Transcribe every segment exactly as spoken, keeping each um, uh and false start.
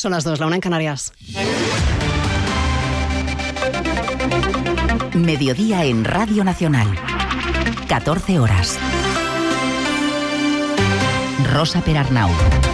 Son las dos, la una en Canarias. Mediodía en Radio Nacional. catorce horas. Rosa Perarnau.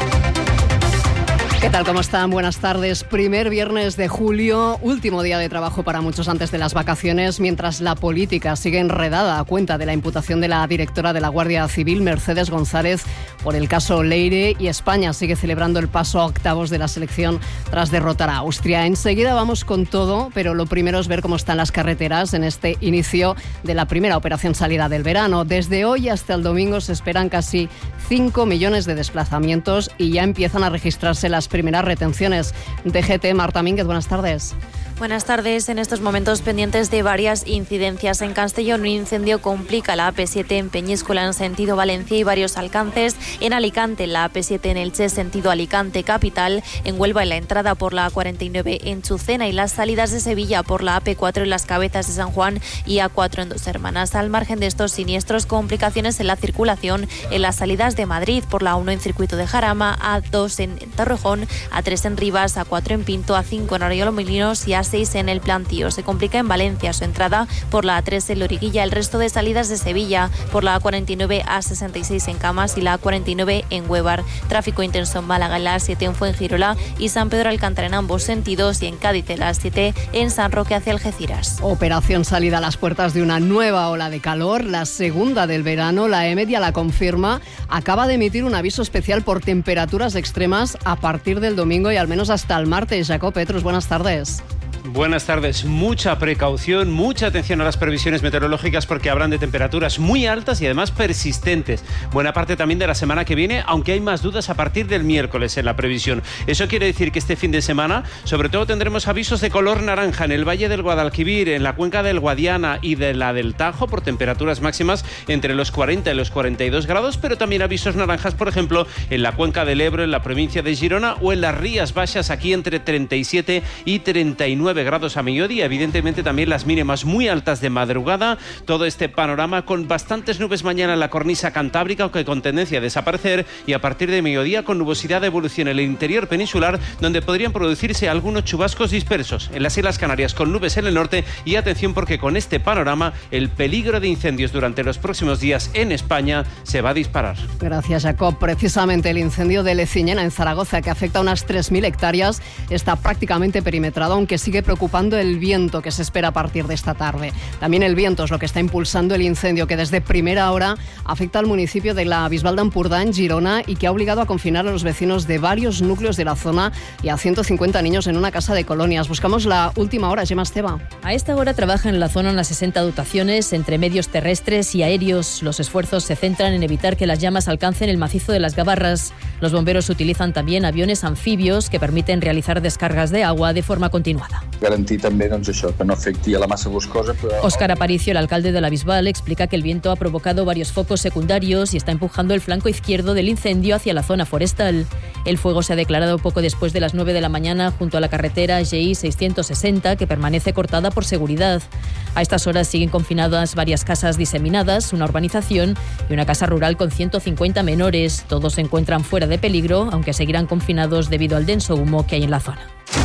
¿Qué tal? ¿Cómo están? Buenas tardes. Primer viernes de julio, último día de trabajo para muchos antes de las vacaciones, mientras la política sigue enredada a cuenta de la imputación de la directora de la Guardia Civil, Mercedes González, por el caso Leire, y España sigue celebrando el paso a octavos de la selección tras derrotar a Austria. Enseguida vamos con todo, pero lo primero es ver cómo están las carreteras en este inicio de la primera operación salida del verano. Desde hoy hasta el domingo se esperan casi cinco millones de desplazamientos y ya empiezan a registrarse las primeras retenciones. D G T, Marta Mínguez, buenas tardes. Buenas tardes. En estos momentos pendientes de varias incidencias. En Castellón, un incendio complica la A P siete en Peñíscola en sentido Valencia y varios alcances. En Alicante, la A P siete en Elche sentido Alicante capital. En Huelva, en la entrada por la A cuarenta y nueve en Chucena y las salidas de Sevilla por la A P cuatro en Las Cabezas de San Juan y A cuatro en Dos Hermanas. Al margen de estos siniestros, complicaciones en la circulación en las salidas de Madrid por la A uno en Circuito de Jarama, A dos en Torrejón, A tres en Rivas, A cuatro en Pinto, A cinco en Arroyo-Molinos y A seis en El Plantío. Se complica en Valencia su entrada por la A tres en Loriguilla, el resto de salidas de Sevilla por la A cuarenta y nueve, A sesenta y seis en Camas y la A cuarenta y nueve en Huevar. Tráfico intenso en Málaga en la A siete en Fuengirola y San Pedro Alcántara en ambos sentidos, y en Cádiz en la A siete en San Roque hacia Algeciras. Operación salida a las puertas de una nueva ola de calor, la segunda del verano. La EMET ya la confirma, acaba de emitir un aviso especial por temperaturas extremas a partir del domingo y al menos hasta el martes. Jacob Petrus, buenas tardes. Buenas tardes. Mucha precaución, mucha atención a las previsiones meteorológicas porque habrán de temperaturas muy altas y además persistentes. Buena parte también de la semana que viene, aunque hay más dudas a partir del miércoles en la previsión. Eso quiere decir que este fin de semana, sobre todo, tendremos avisos de color naranja en el Valle del Guadalquivir, en la cuenca del Guadiana y de la del Tajo por temperaturas máximas entre los cuarenta y los cuarenta y dos grados, pero también avisos naranjas, por ejemplo, en la cuenca del Ebro, en la provincia de Girona o en las Rías Baixas, aquí entre treinta y siete y treinta y nueve grados a mediodía. Evidentemente también las mínimas muy altas de madrugada. Todo este panorama con bastantes nubes mañana en la cornisa cantábrica, aunque con tendencia a desaparecer, y a partir de mediodía con nubosidad de evolución en el interior peninsular, donde podrían producirse algunos chubascos dispersos. En las Islas Canarias con nubes en el norte, y atención porque con este panorama el peligro de incendios durante los próximos días en España se va a disparar. Gracias, Jacob. Precisamente el incendio de Leciñena en Zaragoza, que afecta a unas tres mil hectáreas, está prácticamente perimetrado, aunque sigue preocupando el viento que se espera a partir de esta tarde. También el viento es lo que está impulsando el incendio, que desde primera hora afecta al municipio de la Bisbal d'Empordà, en Girona, y que ha obligado a confinar a los vecinos de varios núcleos de la zona y a ciento cincuenta niños en una casa de colonias. Buscamos la última hora. Gemma Esteba. A esta hora trabajan en la zona unas sesenta dotaciones entre medios terrestres y aéreos. Los esfuerzos se centran en evitar que las llamas alcancen el macizo de las Gavarras. Los bomberos utilizan también aviones anfibios que permiten realizar descargas de agua de forma continuada. Garantir també doncs, això, que no afecti a la massa boscosa. Però... Óscar Aparicio, el alcalde de la Bisbal, explica que el viento ha provocado varios focos secundarios y está empujando el flanco izquierdo del incendio hacia la zona forestal. El fuego se ha declarado poco después de las nueve de la mañana junto a la carretera G I seiscientos sesenta, que permanece cortada por seguridad. A estas horas siguen confinadas varias casas diseminadas, una urbanización y una casa rural con ciento cincuenta menores. Todos se encuentran fuera de peligro, aunque seguirán confinados debido al denso humo que hay en la zona.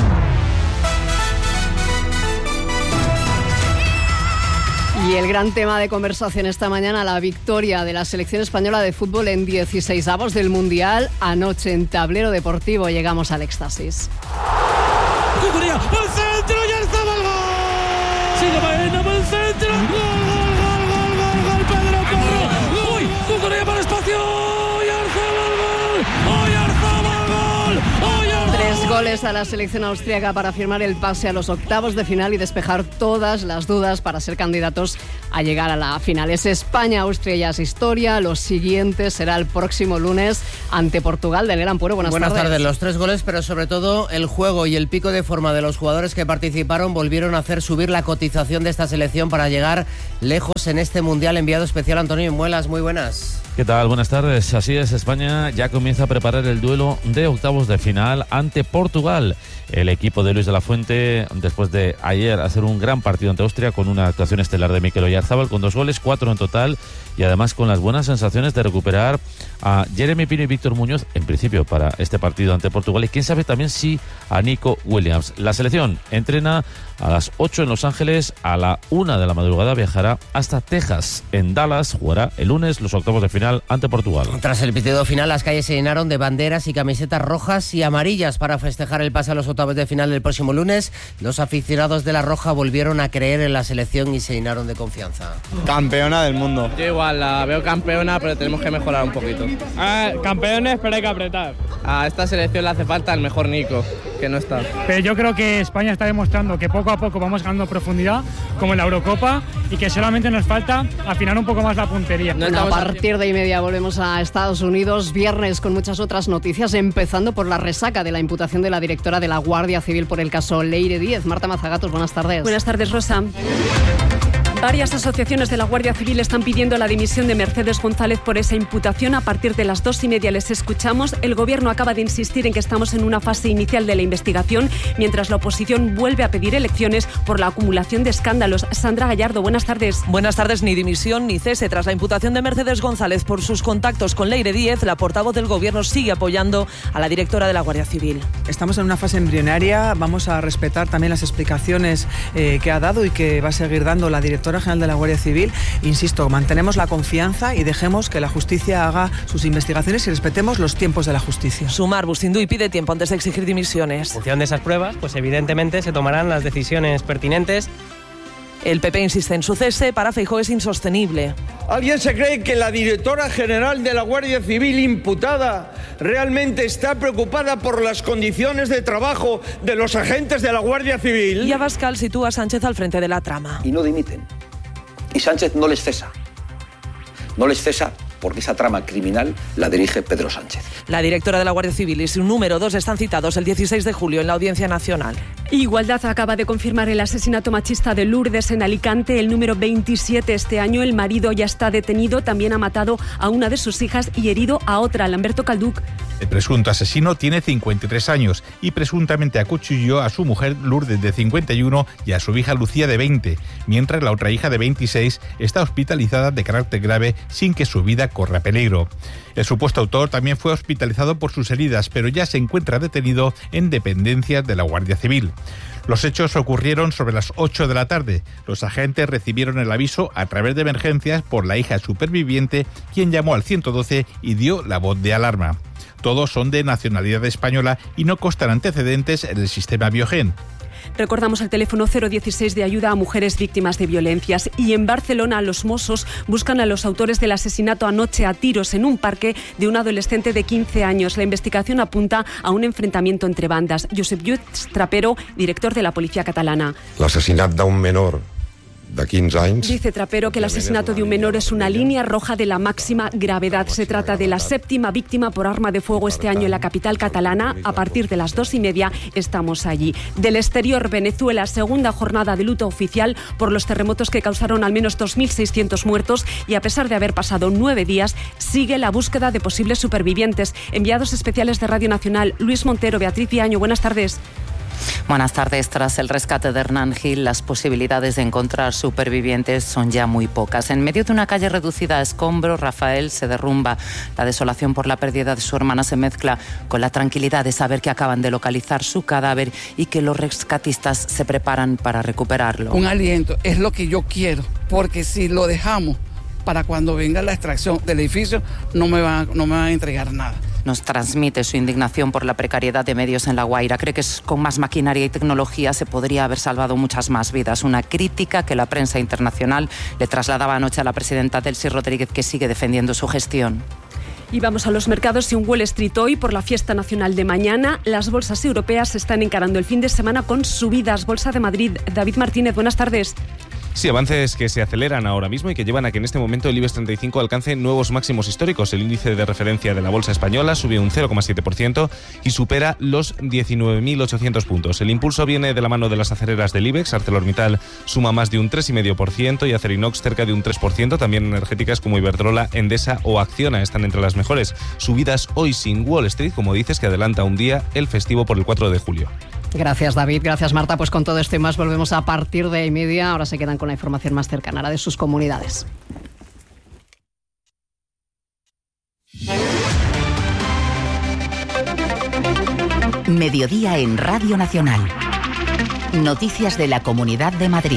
Y el gran tema de conversación esta mañana, la victoria de la selección española de fútbol en dieciseisavos del Mundial. Anoche en Tablero Deportivo llegamos al éxtasis. ¡Cucuría! ¡Al centro! ¡Ya estaba el gol! ¡Sigue Baena por el centro! ¡Gol, gol, gol, gol, gol, gol! ¡Pedro Porro! ¡Uy! ¡Cucuría para el espacio! ¡Y Arzabal gol! ¡Hoy Arzabal gol! ¡Hoy Arzabal! Tres goles a la selección austríaca para firmar el pase a los octavos de final y despejar todas las dudas para ser candidatos a llegar a la final. Es España, Austria ya es historia. Lo siguiente será el próximo lunes ante Portugal. Del Gran Puero, buenas, buenas tardes. tardes. Buenas tardes. Los tres goles, pero sobre todo el juego y el pico de forma de los jugadores que participaron volvieron a hacer subir la cotización de esta selección para llegar lejos en este Mundial. Enviado especial Antonio Muelas, muy buenas. ¿Qué tal? Buenas tardes. Así es, España ya comienza a preparar el duelo de octavos de final ante Portugal. El equipo de Luis de la Fuente, después de ayer hacer un gran partido ante Austria con una actuación estelar de Mikel Oyarzabal con dos goles, cuatro en total, y además con las buenas sensaciones de recuperar a Jeremy Pino y Víctor Muñoz, en principio para este partido ante Portugal, y quién sabe también si a Nico Williams. La selección entrena a las ocho en Los Ángeles, a la una de la madrugada viajará hasta Texas. En Dallas jugará el lunes los octavos de final ante Portugal. Tras el pitido final, las calles se llenaron de banderas y camisetas rojas y amarillas para festejar el pase a los octavos de final del próximo lunes. Los aficionados de la Roja volvieron a creer en la selección y se llenaron de confianza. Campeona del mundo. Yo igual la veo campeona, pero tenemos que mejorar un poquito. Ah, campeones, pero hay que apretar. A esta selección le hace falta el mejor Nico, que no está. Pero yo creo que España está demostrando que poco a poco vamos ganando profundidad, como en la Eurocopa, y que solamente nos falta afinar un poco más la puntería. Bueno, a partir de y media volvemos a Estados Unidos, viernes con muchas otras noticias, empezando por la resaca de la imputación de la directora de la Guardia Civil por el caso Leire Díez. Marta Mazagatos, buenas tardes. Buenas tardes, Rosa. Varias asociaciones de la Guardia Civil están pidiendo la dimisión de Mercedes González por esa imputación. A partir de las dos y media les escuchamos. El Gobierno acaba de insistir en que estamos en una fase inicial de la investigación, mientras la oposición vuelve a pedir elecciones por la acumulación de escándalos. Sandra Gallardo, buenas tardes. Buenas tardes. Ni dimisión ni cese. Tras la imputación de Mercedes González por sus contactos con Leire Díez, la portavoz del Gobierno sigue apoyando a la directora de la Guardia Civil. Estamos en una fase embrionaria. Vamos a respetar también las explicaciones eh, que ha dado y que va a seguir dando la directora general de la Guardia Civil. Insisto, mantenemos la confianza y dejemos que la justicia haga sus investigaciones y respetemos los tiempos de la justicia. Sumar Bustinduy pide tiempo antes de exigir dimisiones. En función de esas pruebas, pues evidentemente se tomarán las decisiones pertinentes. El P P insiste en su cese. Para Feijóo es insostenible. ¿Alguien se cree que la directora general de la Guardia Civil imputada realmente está preocupada por las condiciones de trabajo de los agentes de la Guardia Civil? Y Abascal sitúa a Sánchez al frente de la trama. Y no dimiten. Y Sánchez no les cesa. No les cesa porque esa trama criminal la dirige Pedro Sánchez. La directora de la Guardia Civil y su número dos están citados el dieciséis de julio en la Audiencia Nacional. Igualdad acaba de confirmar el asesinato machista de Lourdes en Alicante, el número veintisiete este año. El marido ya está detenido, también ha matado a una de sus hijas y herido a otra, Lamberto Calduc. El presunto asesino tiene cincuenta y tres años y presuntamente acuchilló a su mujer Lourdes de cincuenta y uno y a su hija Lucía de veinte, mientras la otra hija de veintiséis está hospitalizada de carácter grave sin que su vida corra peligro. El supuesto autor también fue hospitalizado por sus heridas, pero ya se encuentra detenido en dependencias de la Guardia Civil. Los hechos ocurrieron sobre las ocho de la tarde. Los agentes recibieron el aviso a través de emergencias por la hija superviviente, quien llamó al ciento doce y dio la voz de alarma. Todos son de nacionalidad española y no constan antecedentes en el sistema Biogen. Recordamos el teléfono cero dieciséis de ayuda a mujeres víctimas de violencias. Y en Barcelona los Mossos buscan a los autores del asesinato anoche a tiros en un parque de un adolescente de quince años. La investigación apunta a un enfrentamiento entre bandas. Josep Lluís Trapero, director de la Policía Catalana. L'assassinat d'un menor de quinze anys. Dice Trapero que el asesinato de un menor es una línea roja de la máxima gravedad. Se trata de la séptima víctima por arma de fuego este año en la capital catalana. A partir de las dos y media estamos allí. Del exterior, Venezuela, segunda jornada de luto oficial por los terremotos que causaron al menos dos mil seiscientos muertos, y a pesar de haber pasado nueve días, sigue la búsqueda de posibles supervivientes. Enviados especiales de Radio Nacional, Luis Montero, Beatriz Viaño, buenas tardes. Buenas tardes. Tras el rescate de Hernán Gil, las posibilidades de encontrar supervivientes son ya muy pocas. En medio de una calle reducida a escombros, Rafael se derrumba. La desolación por la pérdida de su hermana se mezcla con la tranquilidad de saber que acaban de localizar su cadáver y que los rescatistas se preparan para recuperarlo. Un aliento es lo que yo quiero, porque si lo dejamos para cuando venga la extracción del edificio, no me van, no me van a entregar nada. Nos transmite su indignación por la precariedad de medios en La Guaira. Cree que con más maquinaria y tecnología se podría haber salvado muchas más vidas. Una crítica que la prensa internacional le trasladaba anoche a la presidenta Delcy Rodríguez, que sigue defendiendo su gestión. Y vamos a los mercados y un Wall Street hoy por la fiesta nacional de mañana. Las bolsas europeas están encarando el fin de semana con subidas. Bolsa de Madrid, David Martínez, buenas tardes. Sí, avances que se aceleran ahora mismo y que llevan a que en este momento el IBEX treinta y cinco alcance nuevos máximos históricos. El índice de referencia de la bolsa española sube un cero coma siete por ciento y supera los diecinueve mil ochocientos puntos. El impulso viene de la mano de las acereras del IBEX. ArcelorMittal suma más de un tres coma cinco por ciento y Acerinox cerca de un tres por ciento. También energéticas como Iberdrola, Endesa o Acciona están entre las mejores. Subidas hoy sin Wall Street, como dices, que adelanta un día el festivo por el cuatro de julio. Gracias, David. Gracias, Marta. Pues con todo esto y más volvemos a partir de y media. Ahora se quedan con la información más cercana, la de sus comunidades. Mediodía en Radio Nacional. Noticias de la Comunidad de Madrid.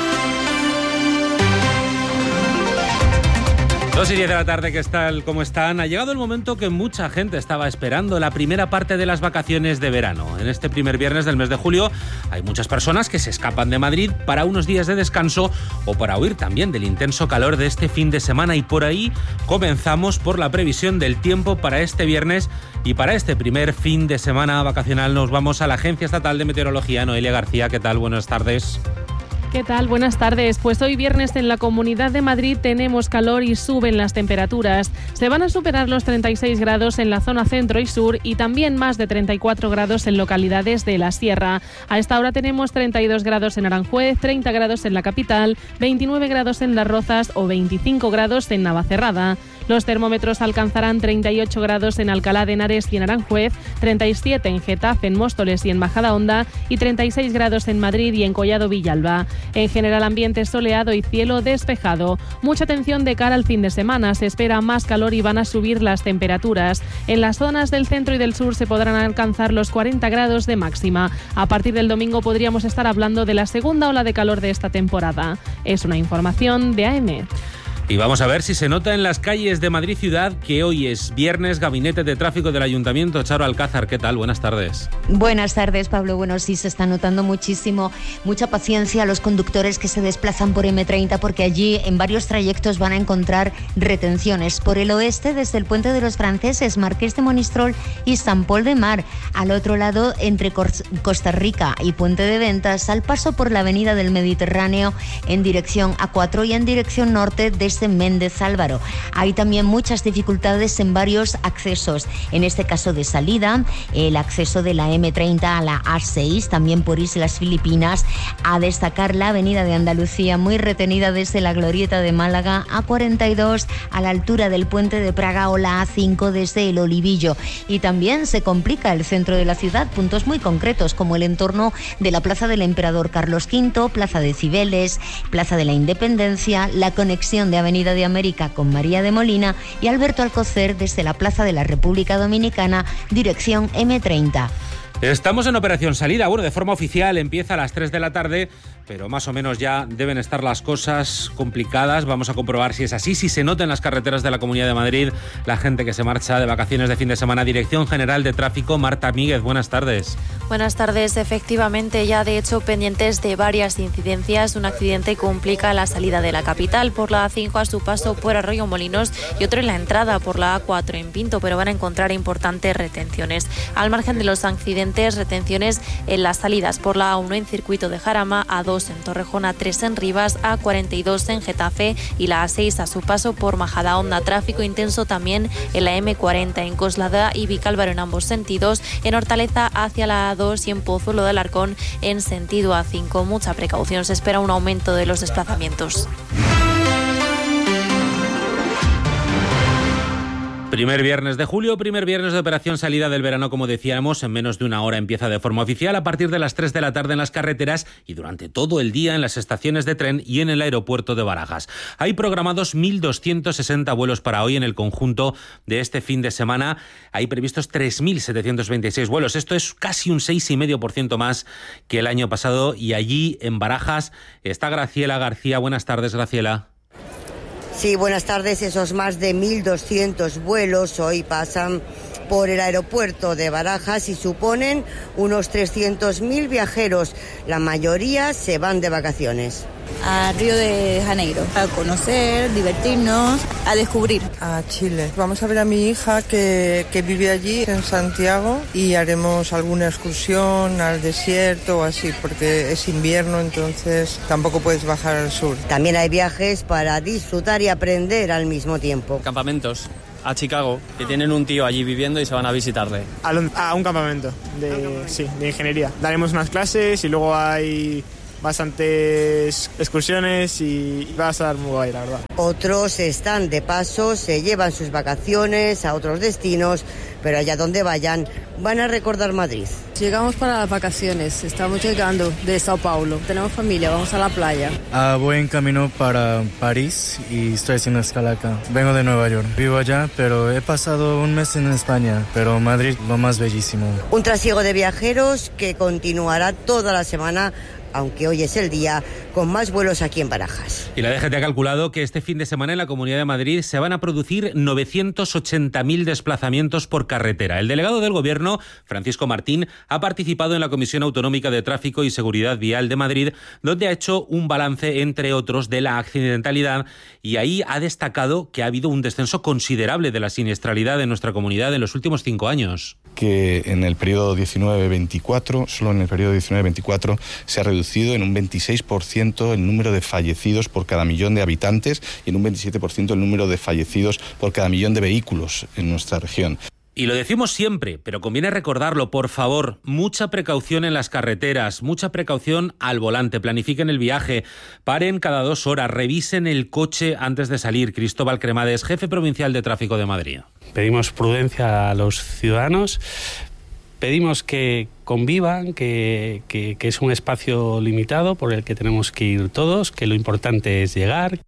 Dos y diez de la tarde, ¿qué tal? ¿Cómo están? Ha llegado el momento que mucha gente estaba esperando, la primera parte de las vacaciones de verano. En este primer viernes del mes de julio hay muchas personas que se escapan de Madrid para unos días de descanso o para huir también del intenso calor de este fin de semana. Y por ahí comenzamos por la previsión del tiempo para este viernes y para este primer fin de semana vacacional. Nos vamos a la Agencia Estatal de Meteorología. Noelia García, ¿qué tal? Buenas tardes. ¿Qué tal? Buenas tardes. Pues hoy viernes en la Comunidad de Madrid tenemos calor y suben las temperaturas. Se van a superar los treinta y seis grados en la zona centro y sur y también más de treinta y cuatro grados en localidades de la Sierra. A esta hora tenemos treinta y dos grados en Aranjuez, treinta grados en la capital, veintinueve grados en Las Rozas o veinticinco grados en Navacerrada. Los termómetros alcanzarán treinta y ocho grados en Alcalá de Henares y en Aranjuez, treinta y siete en Getafe, en Móstoles y en Majadahonda y treinta y seis grados en Madrid y en Collado Villalba. En general, ambiente soleado y cielo despejado. Mucha atención de cara al fin de semana. Se espera más calor y van a subir las temperaturas. En las zonas del centro y del sur se podrán alcanzar los cuarenta grados de máxima. A partir del domingo podríamos estar hablando de la segunda ola de calor de esta temporada. Es una información de A M. Y vamos a ver si se nota en las calles de Madrid ciudad que hoy es viernes. Gabinete de Tráfico del Ayuntamiento. Charo Alcázar, ¿qué tal? Buenas tardes. Buenas tardes, Pablo. Bueno, sí, se está notando muchísimo, mucha paciencia a los conductores que se desplazan por eme treinta porque allí en varios trayectos van a encontrar retenciones. Por el oeste, desde el Puente de los Franceses, Marqués de Monistrol y San Pol de Mar. Al otro lado, entre Costa Rica y Puente de Ventas, al paso por la Avenida del Mediterráneo en dirección A cuatro y en dirección norte desde Méndez Álvaro. Hay también muchas dificultades en varios accesos. En este caso de salida, el acceso de la eme treinta a la A seis, también por Islas Filipinas. A destacar la Avenida de Andalucía, muy retenida desde la Glorieta de Málaga, A cuarenta y dos a la altura del Puente de Praga o la A cinco desde el Olivillo. Y también se complica el centro de la ciudad, puntos muy concretos como el entorno de la Plaza del Emperador Carlos quinto, Plaza de Cibeles, Plaza de la Independencia, la conexión de Avenida de América con María de Molina y Alberto Alcocer desde la Plaza de la República Dominicana, dirección eme treinta. Estamos en operación salida. Bueno, de forma oficial empieza a las tres de la tarde, pero más o menos ya deben estar las cosas complicadas. Vamos a comprobar si es así, si se nota en las carreteras de la Comunidad de Madrid la gente que se marcha de vacaciones de fin de semana. Dirección General de Tráfico, Marta Míguez, buenas tardes. Buenas tardes. Efectivamente, ya de hecho pendientes de varias incidencias. Un accidente complica la salida de la capital por la A cinco a su paso por Arroyo Molinos y otro en la entrada por la A cuatro en Pinto, pero van a encontrar importantes retenciones. Al margen de los accidentes, retenciones en las salidas por la A uno en Circuito de Jarama, A dos en Torrejón, A tres en Rivas, A cuarenta y dos en Getafe y la A seis a su paso por Majadahonda. Tráfico intenso también en la eme cuarenta en Coslada y Vicálvaro en ambos sentidos, en Hortaleza hacia la A dos y en Pozuelo de Alarcón en sentido A cinco. Mucha precaución, se espera un aumento de los desplazamientos. Primer viernes de julio, primer viernes de operación salida del verano, como decíamos, en menos de una hora empieza de forma oficial a partir de las tres de la tarde en las carreteras y durante todo el día en las estaciones de tren y en el aeropuerto de Barajas. Hay programados mil doscientos sesenta vuelos para hoy en el conjunto de este fin de semana. Hay previstos tres mil setecientos veintiséis vuelos. Esto es casi un seis coma cinco por ciento más que el año pasado y allí en Barajas está Graciela García. Buenas tardes, Graciela. Sí, buenas tardes. Esos más de mil doscientos vuelos hoy pasan por el aeropuerto de Barajas y suponen unos trescientos mil viajeros. La mayoría se van de vacaciones. A Río de Janeiro, a conocer, divertirnos, a descubrir. A Chile. Vamos a ver a mi hija que, que vive allí en Santiago y haremos alguna excursión al desierto o así, porque es invierno, entonces tampoco puedes bajar al sur. También hay viajes para disfrutar y aprender al mismo tiempo. Campamentos a Chicago, que tienen un tío allí viviendo y se van a visitarle. A un, a un campamento de, sí, de ingeniería. Daremos unas clases y luego hay bastantes excursiones y va a estar muy guay, la verdad. Otros están de paso, se llevan sus vacaciones a otros destinos, pero allá donde vayan van a recordar Madrid. Llegamos para las vacaciones, estamos llegando de Sao Paulo, tenemos familia, vamos a la playa. Ah, voy en camino para París y estoy haciendo escala acá. Vengo de Nueva York, vivo allá, pero he pasado un mes en España, pero Madrid lo más bellísimo. Un trasiego de viajeros que continuará toda la semana, aunque hoy es el día con más vuelos aquí en Barajas. Y la D G T ha calculado que este fin de semana en la Comunidad de Madrid se van a producir novecientos ochenta mil desplazamientos por carretera. El delegado del Gobierno, Francisco Martín, ha participado en la Comisión Autonómica de Tráfico y Seguridad Vial de Madrid, donde ha hecho un balance, entre otros, de la accidentalidad, y ahí ha destacado que ha habido un descenso considerable de la siniestralidad en nuestra comunidad en los últimos cinco años. Que en el periodo diecinueve veinticuatro, solo en el periodo diecinueve veinticuatro, se ha reducido en un veintiséis por ciento el número de fallecidos por cada millón de habitantes y en un veintisiete por ciento el número de fallecidos por cada millón de vehículos en nuestra región. Y lo decimos siempre, pero conviene recordarlo, por favor, mucha precaución en las carreteras, mucha precaución al volante, planifiquen el viaje, paren cada dos horas, revisen el coche antes de salir. Cristóbal Cremades, jefe provincial de Tráfico de Madrid. Pedimos prudencia a los ciudadanos, pedimos que convivan, que, que, que es un espacio limitado por el que tenemos que ir todos, que lo importante es llegar.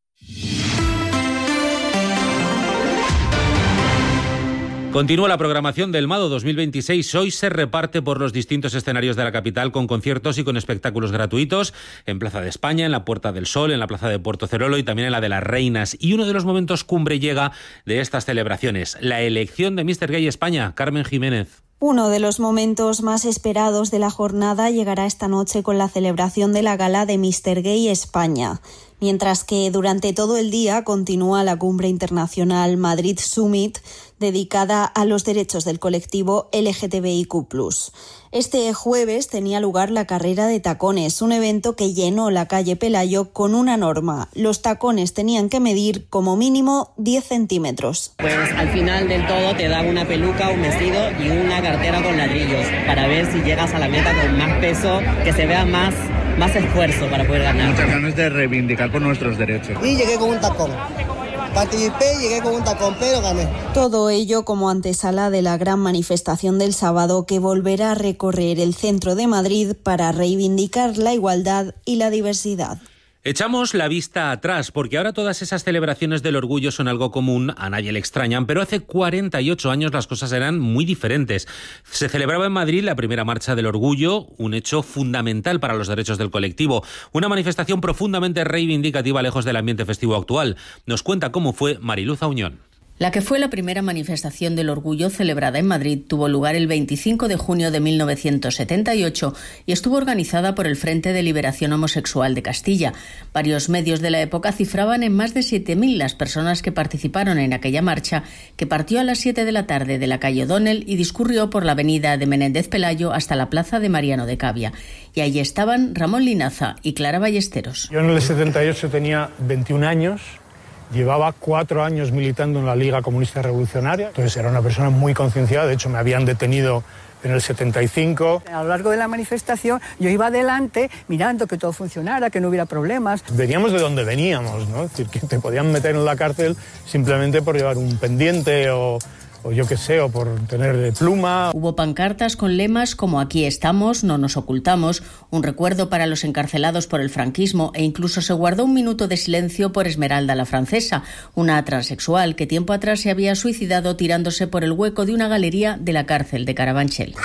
Continúa la programación del Mado dos mil veintiséis. Hoy se reparte por los distintos escenarios de la capital con conciertos y con espectáculos gratuitos en Plaza de España, en la Puerta del Sol, en la Plaza de Puerto Cerolo y también en la de las Reinas. Y uno de los momentos cumbre llega de estas celebraciones, la elección de míster Gay España. Carmen Jiménez. Uno de los momentos más esperados de la jornada llegará esta noche con la celebración de la gala de míster Gay España, mientras que durante todo el día continúa la cumbre internacional Madrid Summit, dedicada a los derechos del colectivo L G T B I Q plus. Este jueves tenía lugar la carrera de tacones, un evento que llenó la calle Pelayo con una norma. Los tacones tenían que medir como mínimo diez centímetros. Pues al final del todo te dan una peluca, un vestido y una cartera con ladrillos para ver si llegas a la meta con más peso, que se vea más, más esfuerzo para poder ganar. Muchas ganas de reivindicar por nuestros derechos. Y llegué con un tacón. Participé, llegué con un tacón, pero gané. Todo ello como antesala de la gran manifestación del sábado que volverá a recorrer el centro de Madrid para reivindicar la igualdad y la diversidad. Echamos la vista atrás, porque ahora todas esas celebraciones del orgullo son algo común, a nadie le extrañan, pero hace cuarenta y ocho años las cosas eran muy diferentes. Se celebraba en Madrid la primera marcha del orgullo, un hecho fundamental para los derechos del colectivo, una manifestación profundamente reivindicativa lejos del ambiente festivo actual. Nos cuenta cómo fue Mariluz Auñón. La que fue la primera manifestación del orgullo celebrada en Madrid tuvo lugar el veinticinco de junio de mil novecientos setenta y ocho y estuvo organizada por el Frente de Liberación Homosexual de Castilla. Varios medios de la época cifraban en más de siete mil las personas que participaron en aquella marcha, que partió a las siete de la tarde de la calle O'Donnell y discurrió por la avenida de Menéndez Pelayo hasta la plaza de Mariano de Cavia. Y allí estaban Ramón Linaza y Clara Ballesteros. Yo en el setenta y ocho tenía veintiún años. Llevaba cuatro años militando en la Liga Comunista Revolucionaria, entonces era una persona muy concienciada, de hecho me habían detenido en el setenta y cinco. A lo largo de la manifestación yo iba adelante mirando que todo funcionara, que no hubiera problemas. Veníamos de donde veníamos, ¿no? Es decir, que te podían meter en la cárcel simplemente por llevar un pendiente o... o yo qué sé, o por tener pluma. Hubo pancartas con lemas como "Aquí estamos, no nos ocultamos", un recuerdo para los encarcelados por el franquismo e incluso se guardó un minuto de silencio por Esmeralda la Francesa, una transexual que tiempo atrás se había suicidado tirándose por el hueco de una galería de la cárcel de Carabanchel.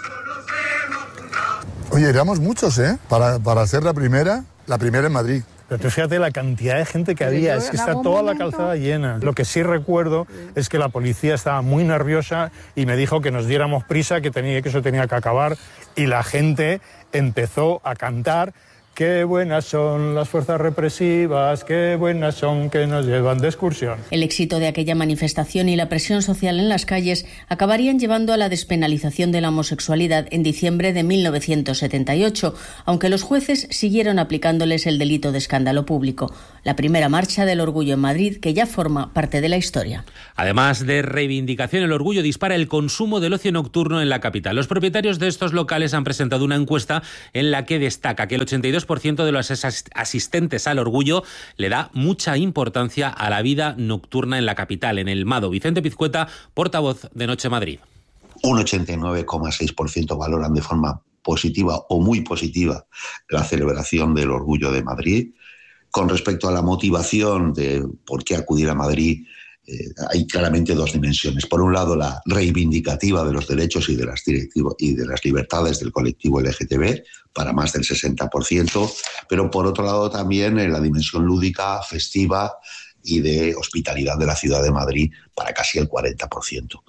Oye, éramos muchos, ¿eh? Para, para ser la primera, la primera en Madrid. Pero tú fíjate la cantidad de gente que había, es que está toda la calzada llena. Lo que sí recuerdo es que la policía estaba muy nerviosa y me dijo que nos diéramos prisa, que, tenía, que eso tenía que acabar, y la gente empezó a cantar: qué buenas son las fuerzas represivas, qué buenas son que nos llevan de excursión. El éxito de aquella manifestación y la presión social en las calles acabarían llevando a la despenalización de la homosexualidad en diciembre de mil novecientos setenta y ocho, aunque los jueces siguieron aplicándoles el delito de escándalo público. La primera marcha del orgullo en Madrid, que ya forma parte de la historia. Además de reivindicación, el orgullo dispara el consumo del ocio nocturno en la capital. Los propietarios de estos locales han presentado una encuesta en la que destaca que el ochenta y dos por ciento de los asistentes al orgullo le da mucha importancia a la vida nocturna en la capital, en el Mado. Vicente Pizcueta, portavoz de Noche Madrid. Un ochenta y nueve coma seis por ciento valoran de forma positiva o muy positiva la celebración del Orgullo de Madrid. Con respecto a la motivación de por qué acudir a Madrid, eh, hay claramente dos dimensiones. Por un lado, la reivindicativa de los derechos y de las directivas y de las libertades del colectivo L G T B, para más del sesenta por ciento, pero por otro lado también en la dimensión lúdica, festiva y de hospitalidad de la ciudad de Madrid, para casi el cuarenta por ciento.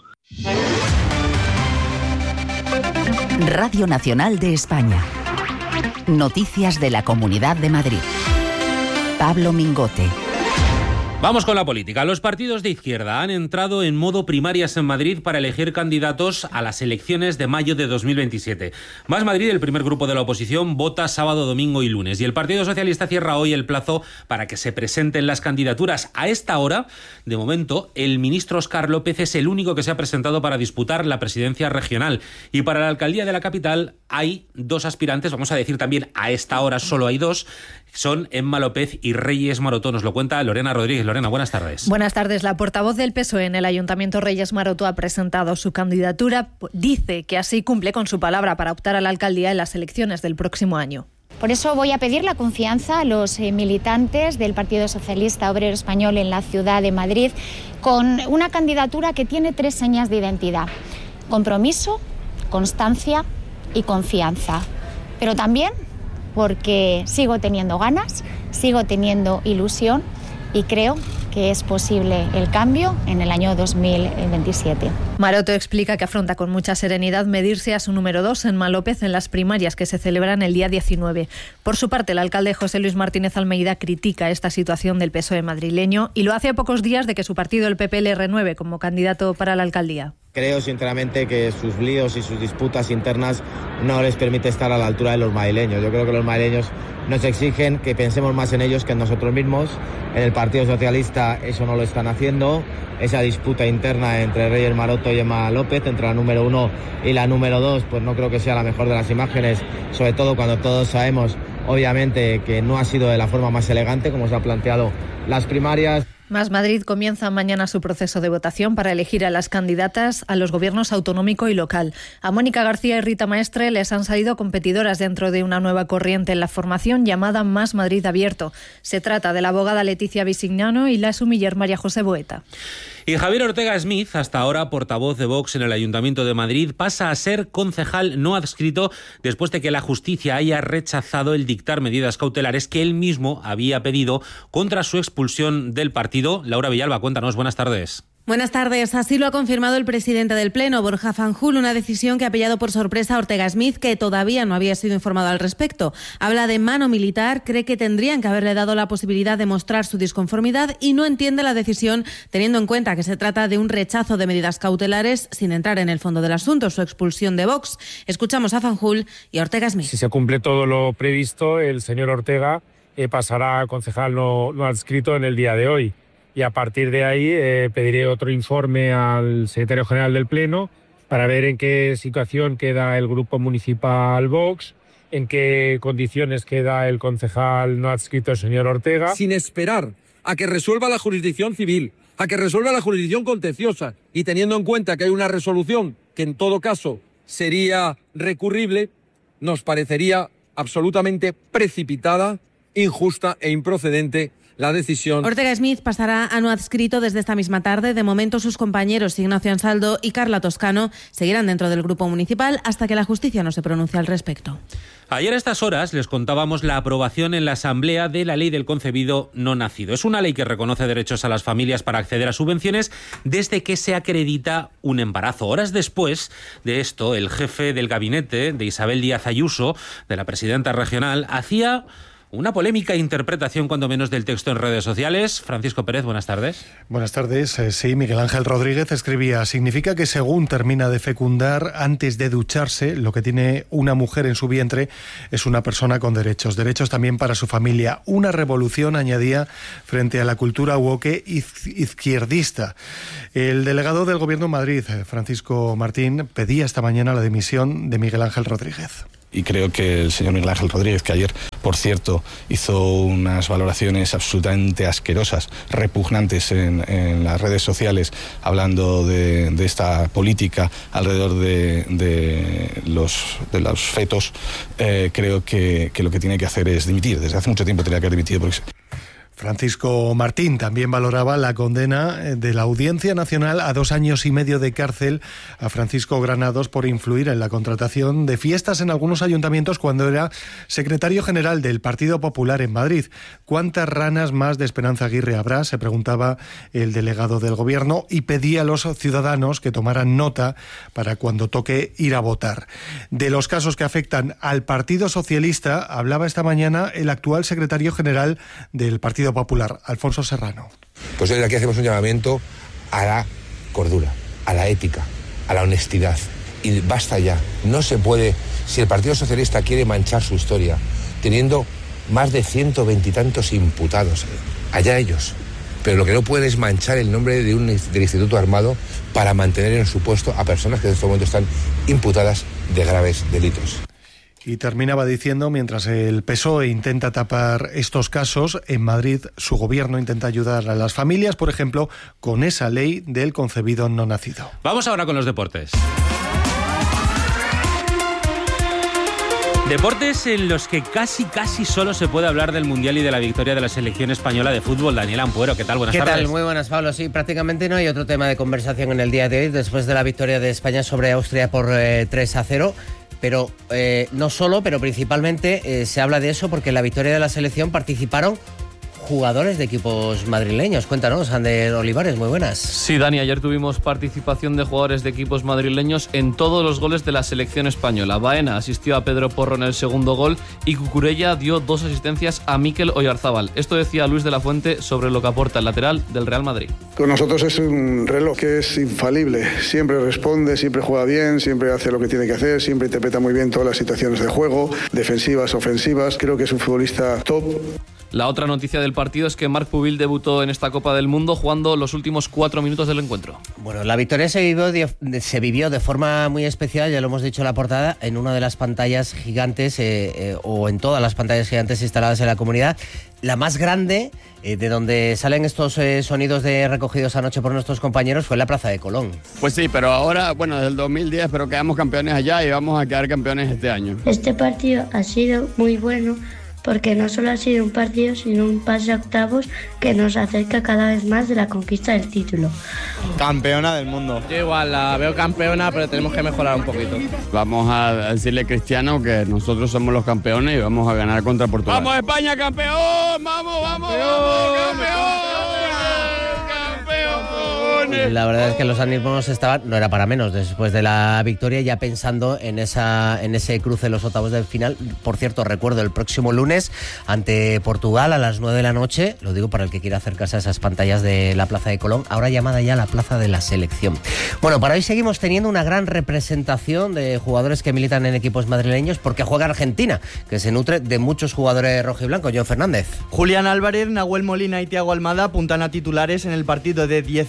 Radio Nacional de España. Noticias de la Comunidad de Madrid. Pablo Mingote. Vamos con la política. Los partidos de izquierda han entrado en modo primarias en Madrid para elegir candidatos a las elecciones de mayo de dos mil veintisiete. Más Madrid, el primer grupo de la oposición, vota sábado, domingo y lunes. Y el Partido Socialista cierra hoy el plazo para que se presenten las candidaturas. A esta hora, de momento, el ministro Óscar López es el único que se ha presentado para disputar la presidencia regional. Y para la alcaldía de la capital hay dos aspirantes, vamos a decir también a esta hora solo hay dos. Son Emma López y Reyes Maroto. Nos lo cuenta Lorena Rodríguez. Lorena, buenas tardes. Buenas tardes. La portavoz del P S O E en el Ayuntamiento, Reyes Maroto, ha presentado su candidatura. Dice que así cumple con su palabra para optar a la alcaldía en las elecciones del próximo año. Por eso voy a pedir la confianza a los eh, militantes del Partido Socialista Obrero Español en la ciudad de Madrid, con una candidatura que tiene tres señas de identidad: compromiso, constancia y confianza. Pero también porque sigo teniendo ganas, sigo teniendo ilusión y creo que es posible el cambio en el año dos mil veintisiete. Maroto explica que afronta con mucha serenidad medirse a su número dos, Emma López, en las primarias que se celebran el día diecinueve. Por su parte, el alcalde José Luis Martínez Almeida critica esta situación del P S O E madrileño y lo hace a pocos días de que su partido, el P P, le renueve como candidato para la alcaldía. Creo sinceramente que sus líos y sus disputas internas no les permite estar a la altura de los madrileños. Yo creo que los madrileños nos exigen que pensemos más en ellos que en nosotros mismos. En el Partido Socialista eso no lo están haciendo. Esa disputa interna entre Reyes Maroto y Emma López, entre la número uno y la número dos, pues no creo que sea la mejor de las imágenes, sobre todo cuando todos sabemos, obviamente, que no ha sido de la forma más elegante como se ha planteado las primarias. Más Madrid comienza mañana su proceso de votación para elegir a las candidatas a los gobiernos autonómico y local. A Mónica García y Rita Maestre les han salido competidoras dentro de una nueva corriente en la formación llamada Más Madrid Abierto. Se trata de la abogada Leticia Bisignano y la sumiller María José Boeta. Y Javier Ortega Smith, hasta ahora portavoz de Vox en el Ayuntamiento de Madrid, pasa a ser concejal no adscrito después de que la justicia haya rechazado el dictar medidas cautelares que él mismo había pedido contra su expulsión del partido. Laura Villalba, cuéntanos, buenas tardes. Buenas tardes. Así lo ha confirmado el presidente del Pleno, Borja Fanjul, una decisión que ha pillado por sorpresa a Ortega Smith, que todavía no había sido informado al respecto. Habla de mano militar, cree que tendrían que haberle dado la posibilidad de mostrar su disconformidad y no entiende la decisión, teniendo en cuenta que se trata de un rechazo de medidas cautelares sin entrar en el fondo del asunto, su expulsión de Vox. Escuchamos a Fanjul y a Ortega Smith. Si se cumple todo lo previsto, el señor Ortega eh, pasará a concejal no, no adscrito en el día de hoy. Y a partir de ahí eh, pediré otro informe al secretario general del Pleno para ver en qué situación queda el grupo municipal Vox, en qué condiciones queda el concejal no adscrito, el señor Ortega. Sin esperar a que resuelva la jurisdicción civil, a que resuelva la jurisdicción contenciosa y teniendo en cuenta que hay una resolución que en todo caso sería recurrible, nos parecería absolutamente precipitada, injusta e improcedente la decisión. Ortega Smith pasará a no adscrito desde esta misma tarde. De momento, sus compañeros Ignacio Ansaldo y Carla Toscano seguirán dentro del grupo municipal hasta que la justicia no se pronuncie al respecto. Ayer a estas horas les contábamos la aprobación en la Asamblea de la Ley del Concebido No Nacido. Es una ley que reconoce derechos a las familias para acceder a subvenciones desde que se acredita un embarazo. Horas después de esto, el jefe del gabinete de Isabel Díaz Ayuso, de la presidenta regional, hacía una polémica interpretación, cuando menos, del texto en redes sociales. Francisco Pérez, buenas tardes. Buenas tardes. Eh, sí, Miguel Ángel Rodríguez escribía: significa que según termina de fecundar, antes de ducharse, lo que tiene una mujer en su vientre es una persona con derechos. Derechos también para su familia. Una revolución, añadía, frente a la cultura woke izquierdista. El delegado del Gobierno en Madrid, Francisco Martín, pedía esta mañana la dimisión de Miguel Ángel Rodríguez. Y creo que el señor Miguel Ángel Rodríguez, que ayer, por cierto, hizo unas valoraciones absolutamente asquerosas, repugnantes en, en las redes sociales, hablando de, de esta política alrededor de, de, los, de los fetos, eh, creo que, que lo que tiene que hacer es dimitir. Desde hace mucho tiempo tenía que haber dimitido porque... Francisco Martín también valoraba la condena de la Audiencia Nacional a dos años y medio de cárcel a Francisco Granados por influir en la contratación de fiestas en algunos ayuntamientos cuando era secretario general del Partido Popular en Madrid. ¿Cuántas ranas más de Esperanza Aguirre habrá?, se preguntaba el delegado del Gobierno, y pedía a los ciudadanos que tomaran nota para cuando toque ir a votar. De los casos que afectan al Partido Socialista hablaba esta mañana el actual secretario general del Partido Popular, Alfonso Serrano. Pues desde aquí hacemos un llamamiento a la cordura, a la ética, a la honestidad. Y basta ya. No se puede, si el Partido Socialista quiere manchar su historia, teniendo más de ciento veintitantos imputados, allá ellos. Pero lo que no puede es manchar el nombre de un, del Instituto Armado para mantener en su puesto a personas que en este momento están imputadas de graves delitos. Y terminaba diciendo, mientras el P S O E intenta tapar estos casos, en Madrid su gobierno intenta ayudar a las familias, por ejemplo, con esa ley del concebido no nacido. Vamos ahora con los deportes. Deportes en los que casi, casi solo se puede hablar del Mundial y de la victoria de la selección española de fútbol. Daniel Ampuero, ¿qué tal? Buenas ¿Qué tardes. ¿Qué tal? Muy buenas, Pablo. Sí, prácticamente no hay otro tema de conversación en el día de hoy, después de la victoria de España sobre Austria por eh, tres a cero. Pero eh, no solo, pero principalmente eh, se habla de eso porque en la victoria de la selección participaron jugadores de equipos madrileños. Cuéntanos, Ander Olivares, muy buenas. Sí, Dani, ayer tuvimos participación de jugadores de equipos madrileños en todos los goles de la selección española. Baena asistió a Pedro Porro en el segundo gol y Cucurella dio dos asistencias a Mikel Oyarzábal. Esto decía Luis de la Fuente sobre lo que aporta el lateral del Real Madrid. Con nosotros es un reloj que es infalible. Siempre responde, siempre juega bien, siempre hace lo que tiene que hacer, siempre interpreta muy bien todas las situaciones de juego, defensivas, ofensivas. Creo que es un futbolista top. La otra noticia del partido es que Marc Pubil debutó en esta Copa del Mundo jugando los últimos cuatro minutos del encuentro. Bueno, la victoria se vivió de, se vivió de forma muy especial, ya lo hemos dicho en la portada, en una de las pantallas gigantes eh, eh, o en todas las pantallas gigantes instaladas en la comunidad. La más grande, eh, de donde salen estos eh, sonidos de recogidos anoche por nuestros compañeros, fue en la Plaza de Colón. Pues sí, pero ahora, bueno, desde el dos mil diez, pero quedamos campeones allá y vamos a quedar campeones este año. Este partido ha sido muy bueno, porque no solo ha sido un partido, sino un pase a octavos que nos acerca cada vez más de la conquista del título. Campeona del mundo. Yo igual la veo campeona, pero tenemos que mejorar un poquito. Vamos a decirle a Cristiano que nosotros somos los campeones y vamos a ganar contra Portugal. ¡Vamos España, campeón! ¡Vamos, vamos, vamos, campeón! La verdad es que los ánimos estaban, no era para menos, después de la victoria, ya pensando en esa en ese cruce de los octavos de final. Por cierto, recuerdo el próximo lunes ante Portugal a las nueve de la noche, lo digo para el que quiera acercarse a esas pantallas de la Plaza de Colón, ahora llamada ya la Plaza de la Selección. Bueno, para hoy seguimos teniendo una gran representación de jugadores que militan en equipos madrileños, porque juega Argentina, que se nutre de muchos jugadores rojiblancos. John Fernández. Julián Álvarez, Nahuel Molina y Thiago Almada apuntan a titulares en el partido de dieciseisavos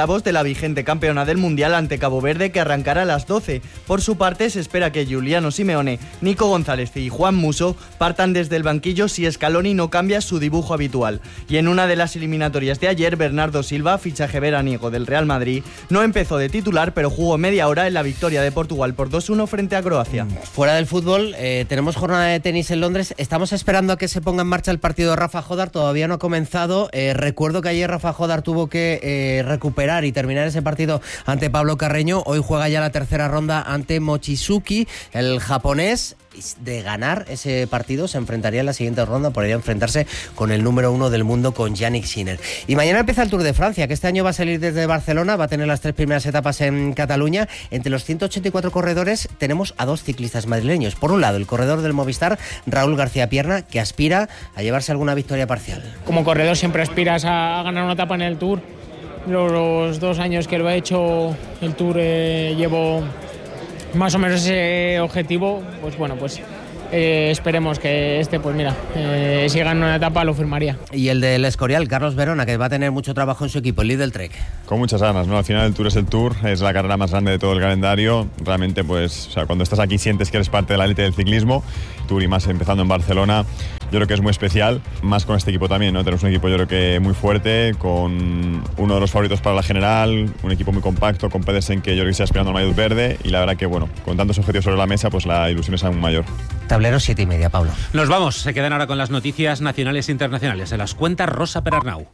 octavos de la vigente campeona del Mundial ante Cabo Verde, que arrancará a las doce. Por su parte, se espera que Giuliano Simeone, Nico González y Juan Musso partan desde el banquillo si Scaloni no cambia su dibujo habitual. Y en una de las eliminatorias de ayer, Bernardo Silva, fichaje veraniego del Real Madrid, no empezó de titular, pero jugó media hora en la victoria de Portugal por dos uno frente a Croacia. Fuera del fútbol, eh, tenemos jornada de tenis en Londres. Estamos esperando a que se ponga en marcha el partido de Rafa Jodar. Todavía no ha comenzado. Eh, recuerdo que ayer Rafa Jodar tuvo que eh, recuperar y terminar ese partido ante Pablo Carreño. Hoy juega ya la tercera ronda ante Mochizuki, el japonés. De ganar ese partido se enfrentaría en la siguiente ronda, podría enfrentarse con el número uno del mundo, con Yannick Sinner. Y mañana empieza el Tour de Francia, que este año va a salir desde Barcelona, va a tener las tres primeras etapas en Cataluña. Entre los ciento ochenta y cuatro corredores tenemos a dos ciclistas madrileños. Por un lado, el corredor del Movistar, Raúl García Pierna, que aspira a llevarse alguna victoria parcial. Como corredor siempre aspiras a ganar una etapa en el Tour. Los dos años que lo he hecho el Tour eh, llevo más o menos ese objetivo. Pues bueno, pues eh, esperemos que este, pues mira, eh, si gana una etapa lo firmaría. Y el del Escorial, Carlos Verona, que va a tener mucho trabajo en su equipo, el líder del Trek. Con muchas ganas, ¿no? Al final el Tour es el Tour, es la carrera más grande de todo el calendario. Realmente, pues, o sea, cuando estás aquí sientes que eres parte de la élite del ciclismo. Tour y más empezando en Barcelona, yo creo que es muy especial, más con este equipo también, ¿no? Tenemos un equipo yo creo que muy fuerte, con uno de los favoritos para la general, un equipo muy compacto, con Pedersen, que yo creo que está aspirando al maillot verde, y la verdad que, bueno, con tantos objetivos sobre la mesa, pues la ilusión es aún mayor. Tablero siete y media, Pablo. Nos vamos, se quedan ahora con las noticias nacionales e internacionales. Se las cuenta Rosa Perarnau.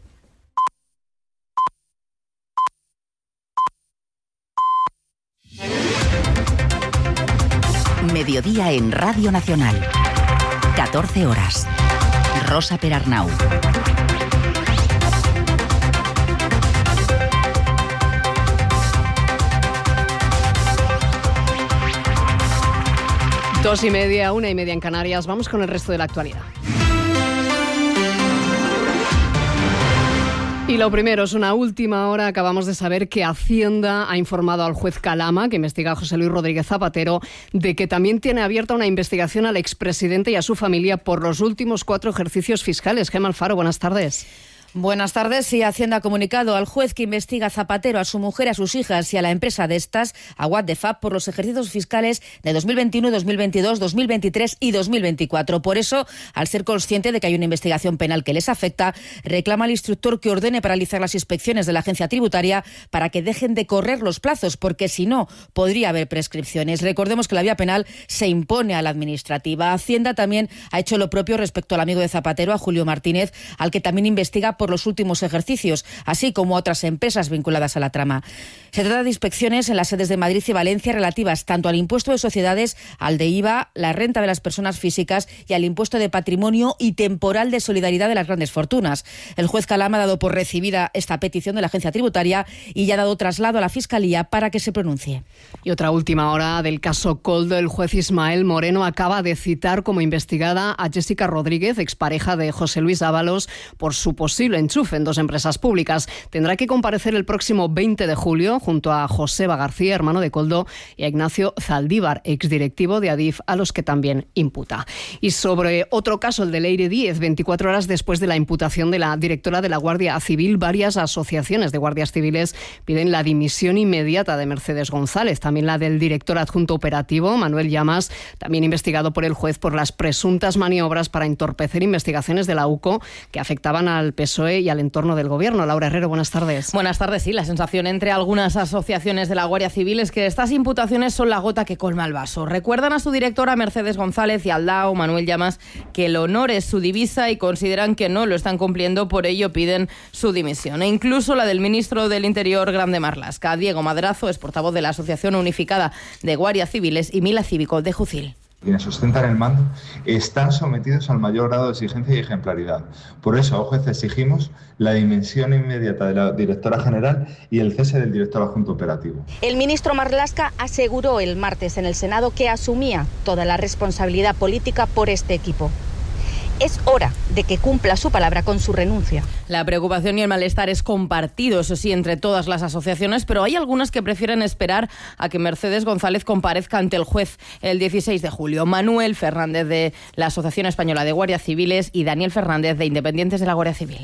Mediodía en Radio Nacional. catorce horas. Rosa Perarnau. Dos y media, una y media en Canarias. Vamos con el resto de la actualidad. Y lo primero, es una última hora. Acabamos de saber que Hacienda ha informado al juez Calama, que investiga a José Luis Rodríguez Zapatero, de que también tiene abierta una investigación al expresidente y a su familia por los últimos cuatro ejercicios fiscales. Gemma Alfaro, buenas tardes. Buenas tardes. Sí, Hacienda ha comunicado al juez que investiga a Zapatero, a su mujer, a sus hijas y a la empresa de estas, a What the Fab, por los ejercicios fiscales de dos mil veintiuno, dos mil veintidós, dos mil veintitrés y dos mil veinticuatro. Por eso, al ser consciente de que hay una investigación penal que les afecta, reclama al instructor que ordene paralizar las inspecciones de la agencia tributaria para que dejen de correr los plazos, porque si no, podría haber prescripciones. Recordemos que la vía penal se impone a la administrativa. Hacienda también ha hecho lo propio respecto al amigo de Zapatero, a Julio Martínez, al que también investiga por los últimos ejercicios, así como otras empresas vinculadas a la trama. Se trata de inspecciones en las sedes de Madrid y Valencia relativas tanto al impuesto de sociedades, al de I V A, la renta de las personas físicas y al impuesto de patrimonio y temporal de solidaridad de las grandes fortunas. El juez Calama ha dado por recibida esta petición de la agencia tributaria y ya ha dado traslado a la Fiscalía para que se pronuncie. Y otra última hora del caso Coldo. El juez Ismael Moreno acaba de citar como investigada a Jessica Rodríguez, expareja de José Luis Ábalos, por su posible enchufe en dos empresas públicas. Tendrá que comparecer el próximo veinte de julio junto a Joseba García, hermano de Coldo, y a Ignacio Zaldívar, exdirectivo de Adif, a los que también imputa. Y sobre otro caso, el de Leire Díez, veinticuatro horas después de la imputación de la directora de la Guardia Civil, varias asociaciones de guardias civiles piden la dimisión inmediata de Mercedes González, también la del director adjunto operativo, Manuel Llamas, también investigado por el juez por las presuntas maniobras para entorpecer investigaciones de la U C O que afectaban al P S O E y al entorno del gobierno. Laura Herrero, buenas tardes. Buenas tardes. Sí, la sensación entre algunas asociaciones de la Guardia Civil es que estas imputaciones son la gota que colma el vaso. Recuerdan a su directora Mercedes González y al D A O, Manuel Llamas, que el honor es su divisa y consideran que no lo están cumpliendo, por ello piden su dimisión. E incluso la del ministro del Interior, Grande Marlaska. Diego Madrazo es portavoz de la Asociación Unificada de Guardias Civiles y Mila Cívico de Jucil. Quienes ostentan el mando están sometidos al mayor grado de exigencia y ejemplaridad. Por eso, a juez exigimos la dimisión inmediata de la directora general y el cese del director adjunto operativo. El ministro Marlaska aseguró el martes en el Senado que asumía toda la responsabilidad política por este equipo. Es hora de que cumpla su palabra con su renuncia. La preocupación y el malestar es compartido, eso sí, entre todas las asociaciones, pero hay algunas que prefieren esperar a que Mercedes González comparezca ante el juez el dieciséis de julio. Manuel Fernández, de la Asociación Española de Guardias Civiles, y Daniel Fernández, de Independientes de la Guardia Civil.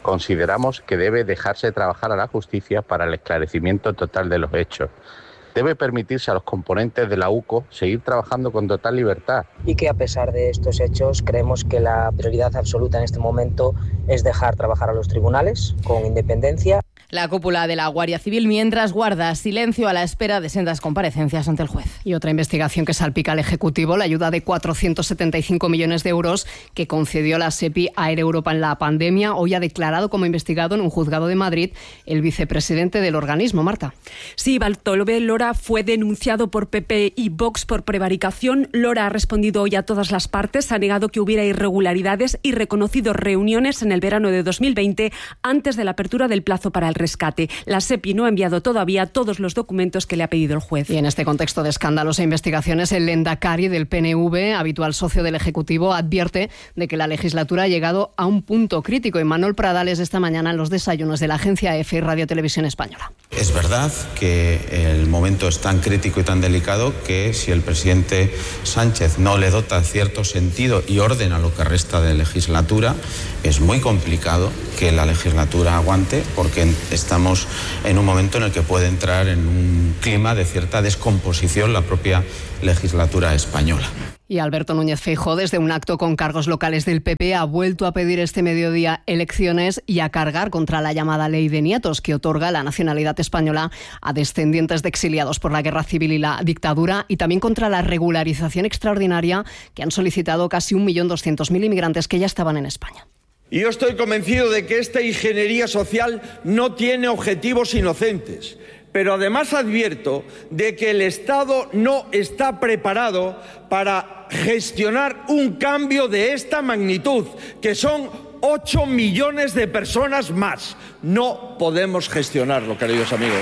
Consideramos que debe dejarse trabajar a la justicia para el esclarecimiento total de los hechos. Debe permitirse a los componentes de la U C O seguir trabajando con total libertad. Y que a pesar de estos hechos creemos que la prioridad absoluta en este momento es dejar trabajar a los tribunales con independencia. La cúpula de la Guardia Civil mientras guarda silencio a la espera de sendas comparecencias ante el juez. Y otra investigación que salpica al Ejecutivo, la ayuda de cuatrocientos setenta y cinco millones de euros que concedió la SEPI a Air Europa en la pandemia. Hoy ha declarado como investigado en un juzgado de Madrid el vicepresidente del organismo, Marta. Sí, Bartolomé Lora fue denunciado por P P y Vox por prevaricación. Lora ha respondido hoy a todas las partes, ha negado que hubiera irregularidades y reconocido reuniones en el verano de dos mil veinte antes de la apertura del plazo para el rescate. La SEPI no ha enviado todavía todos los documentos que le ha pedido el juez. Y en este contexto de escándalos e investigaciones, el Lehendakari del P N V, habitual socio del Ejecutivo, advierte de que la legislatura ha llegado a un punto crítico. Y Manuel Pradales esta mañana en los desayunos de la agencia EFE y Radio Televisión Española. Es verdad que el momento es tan crítico y tan delicado que si el presidente Sánchez no le dota cierto sentido y orden a lo que resta de legislatura, es muy complicado que la legislatura aguante, porque estamos en un momento en el que puede entrar en un clima de cierta descomposición la propia legislatura española. Y Alberto Núñez Feijóo, desde un acto con cargos locales del P P, ha vuelto a pedir este mediodía elecciones y a cargar contra la llamada ley de nietos, que otorga la nacionalidad española a descendientes de exiliados por la guerra civil y la dictadura, y también contra la regularización extraordinaria que han solicitado casi un millón doscientos mil inmigrantes que ya estaban en España. Y yo estoy convencido de que esta ingeniería social no tiene objetivos inocentes, pero además advierto de que el Estado no está preparado para gestionar un cambio de esta magnitud, que son ocho millones de personas más. No podemos gestionarlo, queridos amigos.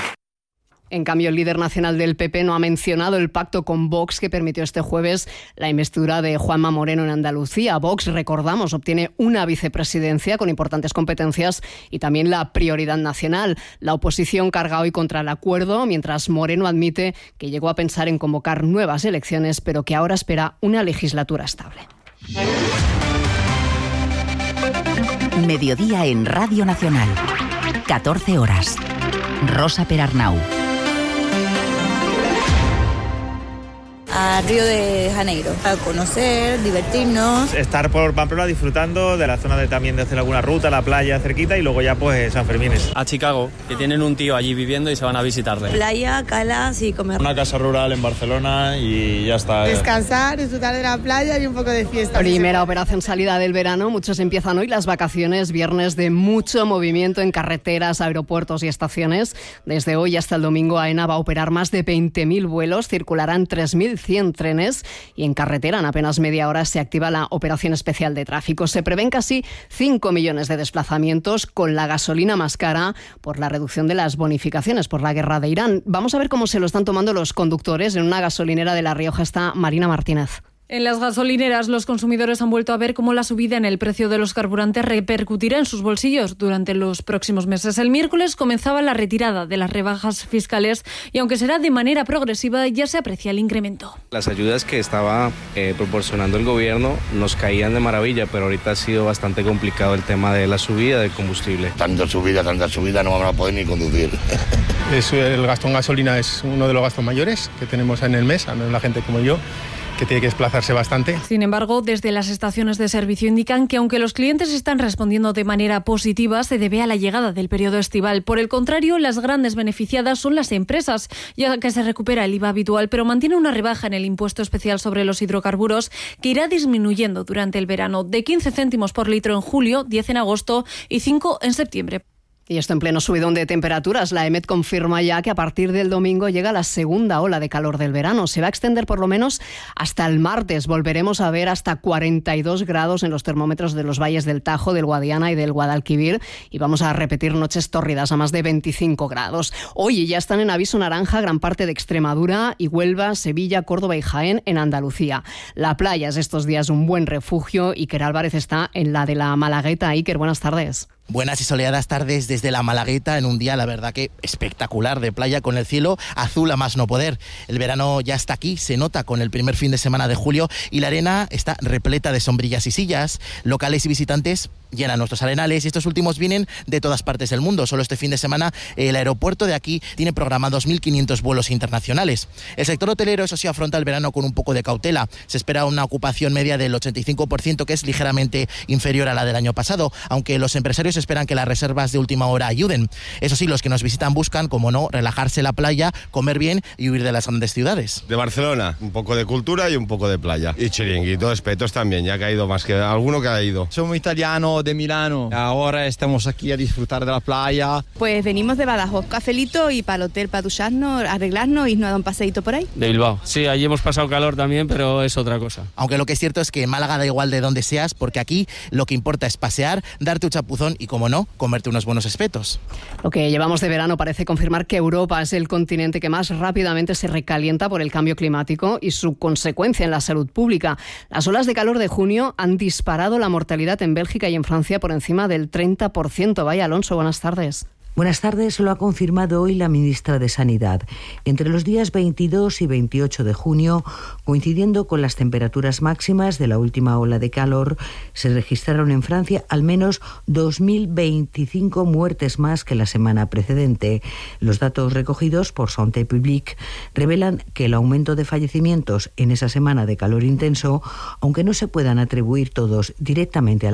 En cambio, el líder nacional del P P no ha mencionado el pacto con Vox que permitió este jueves la investidura de Juanma Moreno en Andalucía. Vox, recordamos, obtiene una vicepresidencia con importantes competencias y también la prioridad nacional. La oposición carga hoy contra el acuerdo, mientras Moreno admite que llegó a pensar en convocar nuevas elecciones, pero que ahora espera una legislatura estable. Mediodía en Radio Nacional. catorce horas. Rosa Perarnau. A Río de Janeiro, a conocer, divertirnos. Estar por Pamplona disfrutando de la zona de, también de hacer alguna ruta, la playa cerquita y luego ya pues San Fermines. A Chicago, que tienen un tío allí viviendo y se van a visitarle. Playa, calas y comer. Una casa rural en Barcelona y ya está. Descansar, disfrutar de la playa y un poco de fiesta. Primera operación salida del verano, muchos empiezan hoy las vacaciones, viernes de mucho movimiento en carreteras, aeropuertos y estaciones. Desde hoy hasta el domingo AENA va a operar más de veinte mil vuelos, circularán tres mil cien trenes y en carretera en apenas media hora se activa la operación especial de tráfico. Se prevén casi cinco millones de desplazamientos con la gasolina más cara por la reducción de las bonificaciones por la guerra de Irán. Vamos a ver cómo se lo están tomando los conductores. En una gasolinera de La Rioja está Marina Martínez. En las gasolineras, los consumidores han vuelto a ver cómo la subida en el precio de los carburantes repercutirá en sus bolsillos durante los próximos meses. El miércoles comenzaba la retirada de las rebajas fiscales y, aunque será de manera progresiva, ya se aprecia el incremento. Las ayudas que estaba eh, proporcionando el gobierno nos caían de maravilla, pero ahorita ha sido bastante complicado el tema de la subida del combustible. Tanta subida, tanta subida, no vamos a poder ni conducir. Es, el gasto en gasolina es uno de los gastos mayores que tenemos en el mes, a menos la gente como yo, que tiene que desplazarse bastante. Sin embargo, desde las estaciones de servicio indican que aunque los clientes están respondiendo de manera positiva, se debe a la llegada del periodo estival. Por el contrario, las grandes beneficiadas son las empresas, ya que se recupera el I V A habitual, pero mantiene una rebaja en el impuesto especial sobre los hidrocarburos que irá disminuyendo durante el verano, de quince céntimos por litro en julio, diez en agosto y cinco en septiembre. Y esto en pleno subidón de temperaturas. La EMET confirma ya que a partir del domingo llega la segunda ola de calor del verano. Se va a extender por lo menos hasta el martes. Volveremos a ver hasta cuarenta y dos grados en los termómetros de los valles del Tajo, del Guadiana y del Guadalquivir. Y vamos a repetir noches tórridas a más de veinticinco grados. Hoy ya están en aviso naranja gran parte de Extremadura y Huelva, Sevilla, Córdoba y Jaén en Andalucía. La playa es estos días un buen refugio. Iker Álvarez está en la de la Malagueta. Iker, buenas tardes. Buenas y soleadas tardes desde la Malagueta en un día, la verdad que espectacular de playa con el cielo azul a más no poder. El verano ya está aquí, se nota con el primer fin de semana de julio y la arena está repleta de sombrillas y sillas. Locales y visitantes llenan nuestros arenales y estos últimos vienen de todas partes del mundo. Solo este fin de semana el aeropuerto de aquí tiene programados mil quinientos vuelos internacionales. El sector hotelero, eso sí, afronta el verano con un poco de cautela. Se espera una ocupación media del ochenta y cinco por ciento, que es ligeramente inferior a la del año pasado, aunque los empresarios esperan que las reservas de última hora ayuden. Eso sí, los que nos visitan buscan, como no, relajarse en la playa, comer bien y huir de las grandes ciudades. De Barcelona, un poco de cultura y un poco de playa. Y chiringuito, espetos también, ya que ha ido más que alguno que ha ido. Somos italianos de Milano. Ahora estamos aquí a disfrutar de la playa. Pues venimos de Badajoz, cafelito y para el hotel, para ducharnos, arreglarnos y nos dar un paseíto por ahí. De Bilbao. Sí, allí hemos pasado calor también, pero es otra cosa. Aunque lo que es cierto es que en Málaga da igual de donde seas, porque aquí lo que importa es pasear, darte un chapuzón y, como no, comerte unos buenos espetos. Lo que llevamos de verano parece confirmar que Europa es el continente que más rápidamente se recalienta por el cambio climático y su consecuencia en la salud pública. Las olas de calor de junio han disparado la mortalidad en Bélgica y en Francia por encima del treinta por ciento. Vaya, Alonso, buenas tardes. Buenas tardes, lo ha confirmado hoy la ministra de Sanidad. Entre los días veintidós y veintiocho de junio, coincidiendo con las temperaturas máximas de la última ola de calor, se registraron en Francia al menos dos mil veinticinco muertes más que la semana precedente. Los datos recogidos por Santé Publique revelan que el aumento de fallecimientos en esa semana de calor intenso, aunque no se puedan atribuir todos directamente a la